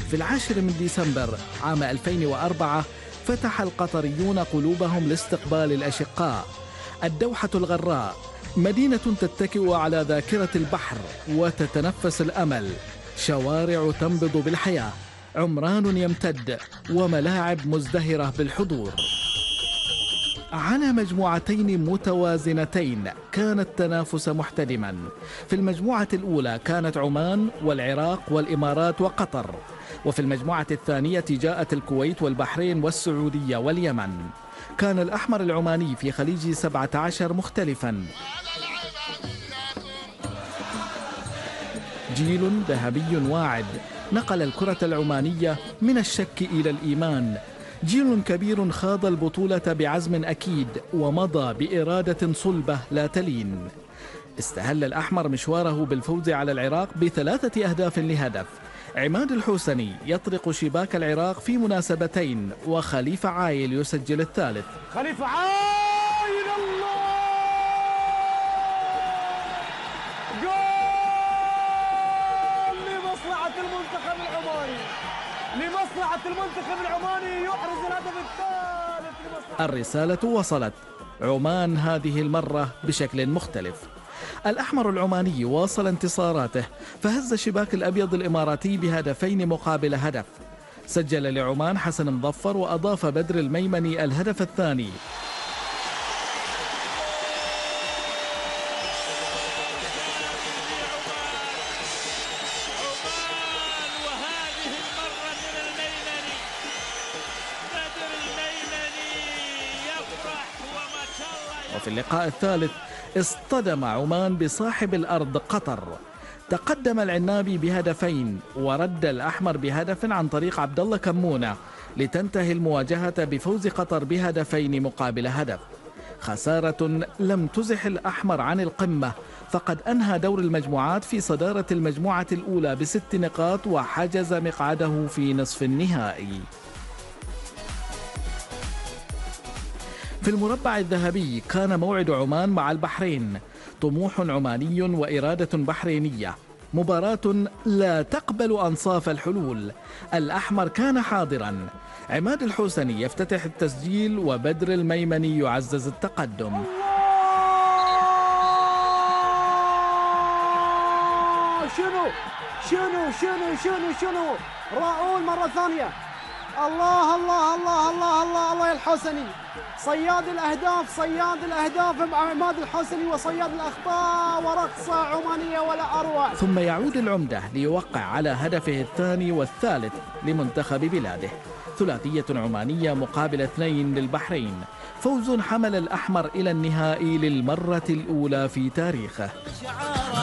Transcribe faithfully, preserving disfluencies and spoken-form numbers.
في العاشر من ديسمبر عام ألفين وأربعة فتح القطريون قلوبهم لاستقبال الأشقاء. الدوحة الغراء مدينة تتكئ على ذاكرة البحر وتتنفس الأمل، شوارع تنبض بالحياة، عمران يمتد، وملاعب مزدهرة بالحضور. على مجموعتين متوازنتين كان التنافس محتدما. في المجموعة الأولى كانت عمان والعراق والإمارات وقطر، وفي المجموعة الثانية جاءت الكويت والبحرين والسعودية واليمن. كان الأحمر العماني في خليج سبعة عشر مختلفا. جيل ذهبي واعد نقل الكرة العمانية من الشك إلى الإيمان. جيل كبير خاض البطولة بعزم أكيد ومضى بإرادة صلبة لا تلين. استهل الأحمر مشواره بالفوز على العراق بثلاثة أهداف لهدف. عماد الحوسني يطرق شباك العراق في مناسبتين، وخليفة عايل يسجل الثالث. خليفة عايل الله جول لمصلحة المنتخب العماني، لمصلحة المنتخب العماني يحرز الهدف الثالث لمصلحة. الرسالة وصلت، عمان هذه المرة بشكل مختلف. الأحمر العماني واصل انتصاراته، فهز الشباك الأبيض الإماراتي بهدفين مقابل هدف. سجل لعمان حسن مظفر وأضاف بدر الميمني الهدف الثاني. وفي اللقاء الثالث اصطدم عمان بصاحب الأرض قطر. تقدم العنابي بهدفين ورد الأحمر بهدف عن طريق عبد الله كمونة، لتنتهي المواجهة بفوز قطر بهدفين مقابل هدف. خسارة لم تزح الأحمر عن القمة، فقد أنهى دور المجموعات في صدارة المجموعة الأولى بست نقاط وحجز مقعده في نصف النهائي. في المربع الذهبي كان موعد عمان مع البحرين، طموح عماني وإرادة بحرينية، مباراة لا تقبل أنصاف الحلول. الأحمر كان حاضرا، عماد الحوسني يفتتح التسجيل وبدر الميمني يعزز التقدم. شنو شنو شنو شنو شنو راؤول مرة ثانية. الله الله الله الله الله الله يا الحوسني، صياد الأهداف صياد الأهداف مع عماد الحوسني وصياد الأخطاء، ورقصة عمانية ولا أروع. ثم يعود العمدة ليوقع على هدفه الثاني والثالث لمنتخب بلاده. ثلاثية عمانية مقابل اثنين للبحرين، فوز حمل الأحمر إلى النهائي للمرة الأولى في تاريخه.